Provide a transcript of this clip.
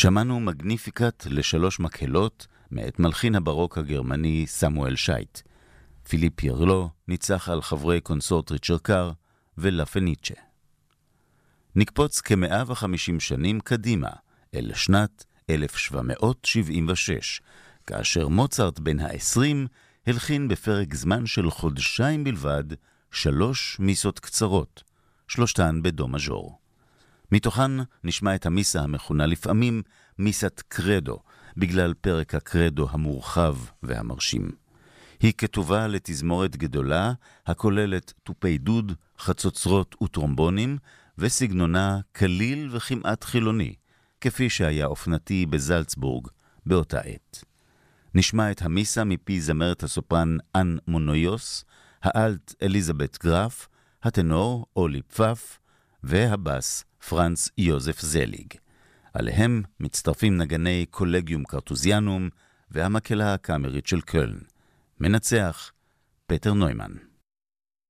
שמענו מגניפיקט לשלוש מקהלות מאת מלחין הברוק הגרמני סמואל שייט. פיליפ ירלו ניצח על חברי קונסורט ריצ'רד קאר ולה פניצ'ה. נקפוץ כ-150 שנים קדימה, אל שנת 1776, כאשר מוצרט בן ה-20 הלחין בפרק זמן של חודשיים בלבד 3 מיסות קצרות, שלושתן בדו מז'ור. מתוכן נשמע את המיסה המכונה לפעמים מיסת קרדו, בגלל פרק הקרדו המורחב והמרשים. היא כתובה לתזמורת גדולה, הכוללת טופי דוד, חצוצרות וטרומבונים, וסגנונה כליל וכמעט חילוני, כפי שהיה אופנתי בזלצבורג באותה עת. נשמע את המיסה מפי זמרת הסופרן אן מונויוס, האלט אליזבת גרף, הטנור אולי פפף, והבס פרנץ יוזף זליג. עליהם מצטרפים נגני קולגיום קרטוזיאנום והמקהלה הקאמרית של קולן. מנצח פטר נוימן.